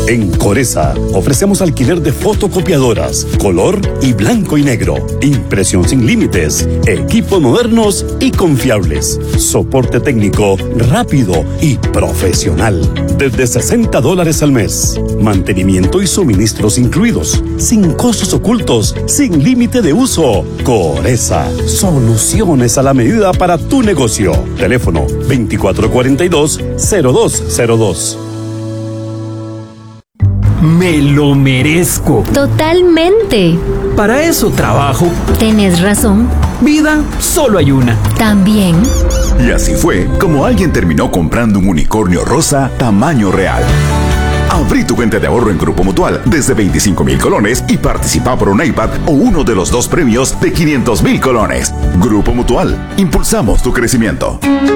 En Coresa ofrecemos alquiler de fotocopiadoras, color y blanco y negro, impresión sin límites, equipos modernos y confiables, soporte técnico rápido y profesional, desde $60 al mes, mantenimiento y suministros incluidos, sin costos ocultos, sin límite de uso. Coresa, soluciones a la medida para tu negocio. Teléfono 2442-0202. Me lo merezco. Totalmente. Para eso trabajo. Tienes razón. Vida, solo hay una. También. Y así fue como alguien terminó comprando un unicornio rosa tamaño real. Abrí tu cuenta de ahorro en Grupo Mutual desde 25,000 colones y participa por un iPad o uno de los 2 premios de 500,000 colones. Grupo Mutual, impulsamos tu crecimiento.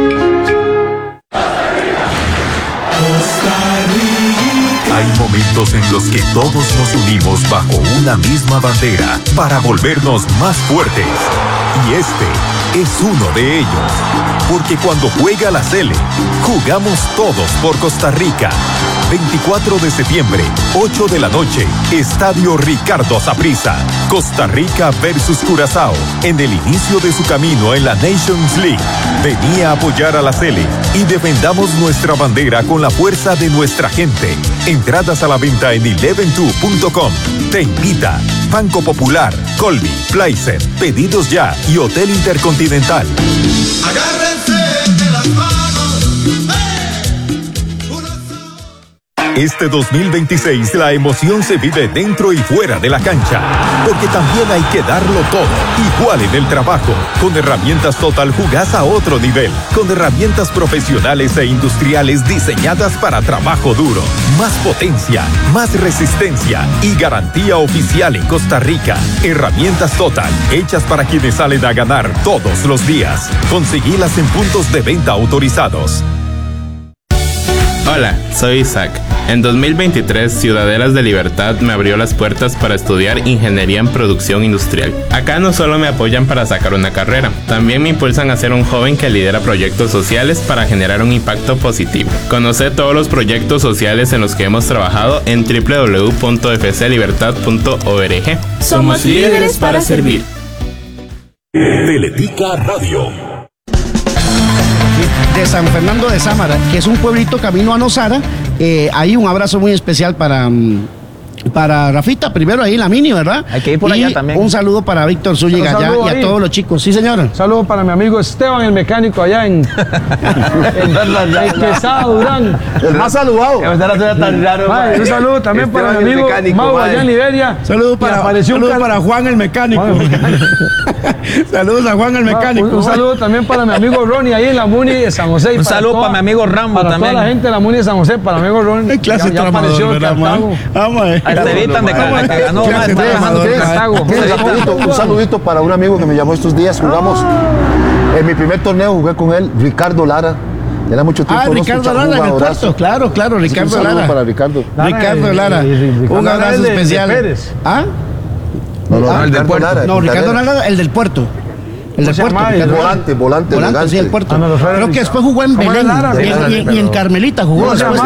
Hay momentos en los que todos nos unimos bajo una misma bandera para volvernos más fuertes. Y este es uno de ellos. Porque cuando juega la Sele, jugamos todos por Costa Rica. 24 de septiembre, 8 de la noche, Estadio Ricardo Saprissa. Costa Rica versus Curazao, en el inicio de su camino en la Nations League. Vení a apoyar a la Sele y defendamos nuestra bandera con la fuerza de nuestra gente. Entradas a la venta en 112.com. Te invita Banco Popular, Colby, Placer, Pedidos Ya y Hotel Intercontinental. Agárrense de las manos. Este 2026 la emoción se vive dentro y fuera de la cancha, porque también hay que darlo todo, igual en el trabajo. Con herramientas Total jugás a otro nivel, con herramientas profesionales e industriales diseñadas para trabajo duro. Más potencia, más resistencia y garantía oficial en Costa Rica. Herramientas Total, hechas para quienes salen a ganar todos los días. Conseguilas en puntos de venta autorizados. Hola, soy Isaac. En 2023, Ciudadelas de Libertad me abrió las puertas para estudiar Ingeniería en Producción Industrial. Acá no solo me apoyan para sacar una carrera, también me impulsan a ser un joven que lidera proyectos sociales para generar un impacto positivo. Conoce todos los proyectos sociales en los que hemos trabajado en www.fclibertad.org. Somos líderes para servir. Teletica Radio. De San Fernando de Sámara, que es un pueblito camino a Nosara. Ahí un abrazo muy especial para Rafita, primero ahí en la mini, ¿verdad? Hay que ir por allá también. Un saludo para Víctor Zúñiga allá y a todos los chicos. Sí, señora. Un saludo para mi amigo Esteban, el mecánico allá en Quesada, Durán. El más saludado. Un saludo también para mi amigo Mau allá en Liberia. Saludo para Juan el mecánico. Saludos a Juan el mecánico. Un saludo también para mi amigo Ronnie ahí en la Muni de San José. Un saludo para mi amigo Rambo también. Para toda la gente de la Muni de San José, para mi amigo Ronnie. Clase ya apareció el Cartago. Vamos a ver. Ahí te evitan de que ganó más. Un saludito para un amigo que me llamó estos días. Jugamos en mi primer torneo, jugué con él, Ricardo Lara. Era mucho tiempo. Ricardo Lara en el puerto. Claro, Ricardo Lara. Un saludo para Ricardo. Ricardo Lara. Un abrazo especial. ¿Ah? No, el del puerto. No, Ricardo Lara, el del puerto. El del puerto. Volante, sí, el puerto. Creo que después jugó en Belén y en Carmelita jugó después.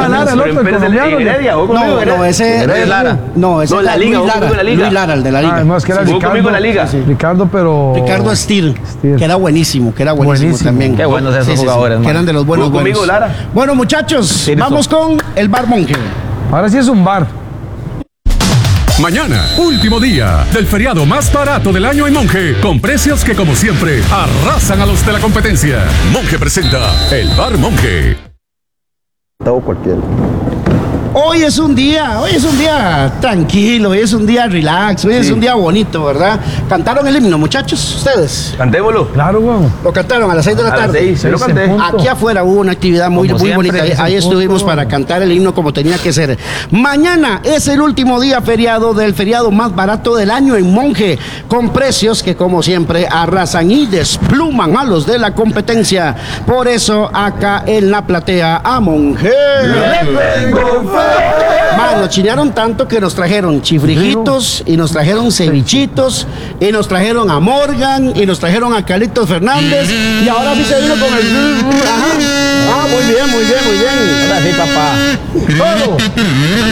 No, ese es Lara. No, ese es Luis Lara, el de la Liga. No, es que era Ricardo, pero... Ricardo Stier, que era buenísimo también. Qué buenos esos jugadores, que eran de los buenos. Conmigo, Lara. Bueno, muchachos, vamos con el Bar Monje. Ahora sí es un bar. Mañana, último día del feriado más barato del año en Monje, con precios que como siempre arrasan a los de la competencia. Monje presenta el Bar Monje. Cualquiera. Hoy es un día tranquilo, hoy es un día relax, hoy es un día bonito, ¿verdad? ¿Cantaron el himno, muchachos, ustedes? Cantémoslo. Claro, güey. Lo cantaron a las 6 de la tarde. Sí, lo canté. Aquí afuera hubo una actividad muy bonita. Ahí estuvimos para cantar el himno como tenía que ser. Mañana es el último día feriado del feriado más barato del año en Monje, con precios que como siempre arrasan y despluman a los de la competencia. Por eso acá en la platea a Monje. Nos chinearon tanto que nos trajeron chifrijitos y nos trajeron cevichitos y nos trajeron a Morgan y nos trajeron a Carlitos Fernández y ahora sí se vino con el... Ajá. Muy bien. Ahora sí, papá.